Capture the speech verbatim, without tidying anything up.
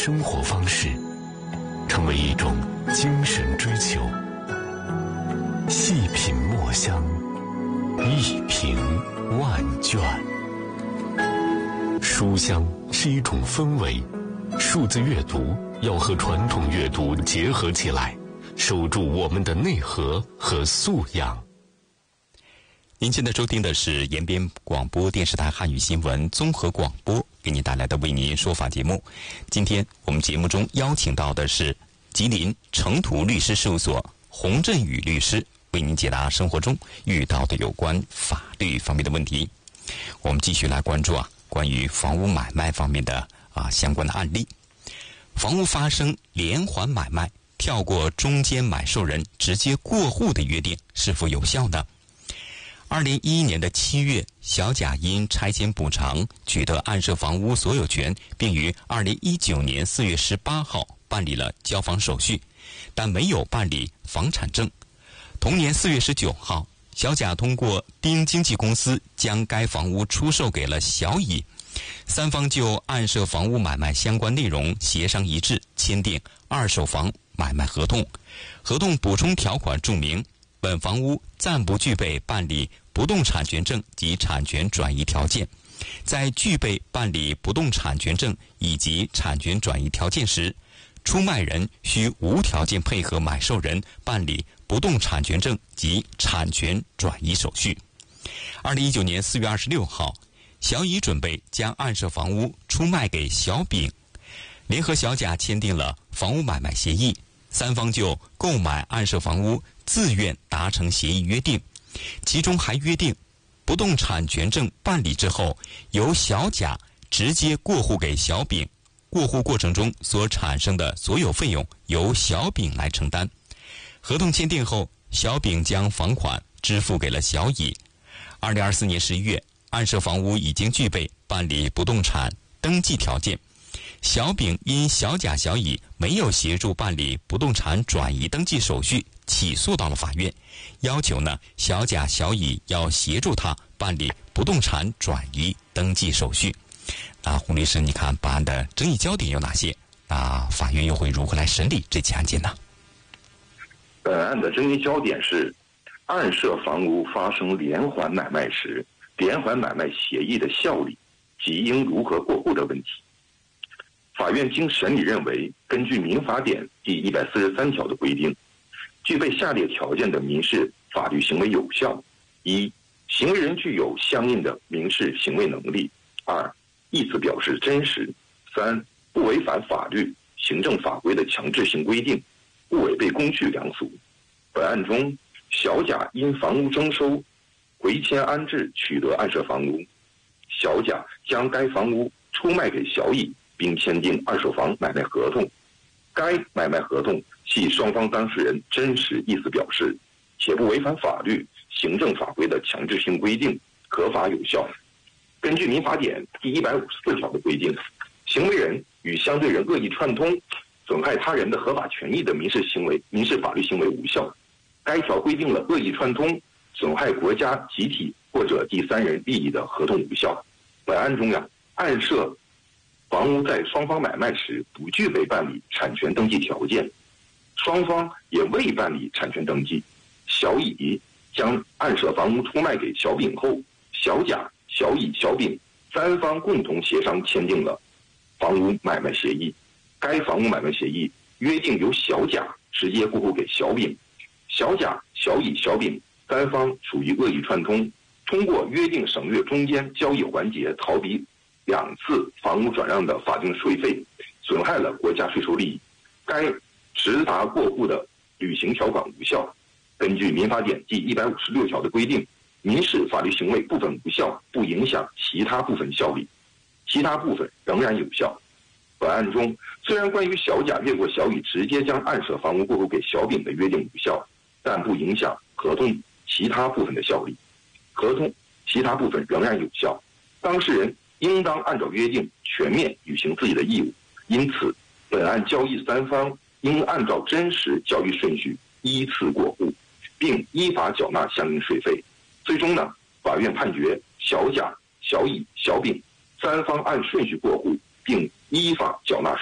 生活方式，成为一种精神追求。细品墨香，一品万卷。书香是一种氛围，数字阅读要和传统阅读结合起来，守住我们的内核和素养。 您现在收听的是延边广播电视台汉语新闻综合广播给您带来的为您说法节目。今天我们节目中邀请到的是吉林成图律师事务所洪振宇律师，为您解答生活中遇到的有关法律方面的问题。我们继续来关注啊关于房屋买卖方面的啊相关的案例。房屋发生连环买卖，跳过中间买受人直接过户的约定是否有效呢？二零一一年的七月，小甲因拆迁补偿取得暗设房屋所有权，并于二零一九年四月十八号办理了交房手续，但没有办理房产证。同年四月十九号，小甲通过丁经纪公司将该房屋出售给了小乙，三方就暗设房屋买卖相关内容协商一致，签订二手房买卖合同。合同补充条款注明，本房屋暂不具备办理不动产权证及产权转移条件，在具备办理不动产权证以及产权转移条件时，出卖人需无条件配合买受人办理不动产权证及产权转移手续。二零一九年四月二十六号，小乙准备将暗设房屋出卖给小丙，联合小甲签订了房屋买卖协议，三方就购买暗设房屋自愿达成协议约定，其中还约定不动产权证办理之后，由小甲直接过户给小丙，过户过程中所产生的所有费用由小丙来承担。合同签订后，小丙将房款支付给了小乙。二零二四年十一月，暗设房屋已经具备办理不动产登记条件，小丙因小甲小乙没有协助办理不动产转移登记手续，起诉到了法院，要求呢小甲小乙要协助他办理不动产转移登记手续。那洪律师，你看本案的争议焦点有哪些？那法院又会如何来审理这起案件呢？ 本案的争议焦点是暗设房屋发生连环买卖时，连环买卖协议的效力及应如何过户的问题。法院经审理认为，根据民法典第一百四十三条的规定，具备下列条件的民事法律行为有效：一、行为人具有相应的民事行为能力；二、意思表示真实；三、不违反法律、行政法规的强制性规定，不违背公序良俗。本案中，小甲因房屋征收、回迁安置取得暗设房屋，小甲将该房屋出卖给小乙，并签订二手房买卖合同。该买卖合同系双方当事人真实意思表示，且不违反法律、行政法规的强制性规定，合法有效。根据民法典第一百五十四条的规定，行为人与相对人恶意串通，损害他人的合法权益的民事行为、民事法律行为无效。该条规定了恶意串通、损害国家、集体或者第三人利益的合同无效。本案中呀，暗设房屋在双方买卖时不具备办理产权登记条件，双方也未办理产权登记。小乙将暗设房屋出卖给小丙后，小甲、小乙、小丙三方共同协商签订了房屋买卖协议。该房屋买卖协议约定由小甲直接过户给小丙，小甲、小乙、小丙三方属于恶意串通，通过约定省略中间交易环节，逃避两次房屋转让的法定税费，损害了国家税收利益。该直达过户的履行条款无效。根据民法典第一百五十六条的规定，民事法律行为部分无效，不影响其他部分效力，其他部分仍然有效。本案中，虽然关于小甲越过小乙直接将暗设房屋过户给小丙的约定无效，但不影响合同其他部分的效力，合同其他部分仍然有效。当事人应当按照约定全面履行自己的义务。因此，本案交易三方应按照真实交易顺序依次过户，并依法缴纳相应税费。最终呢，法院判决小甲、小乙、小丙三方按顺序过户，并依法缴纳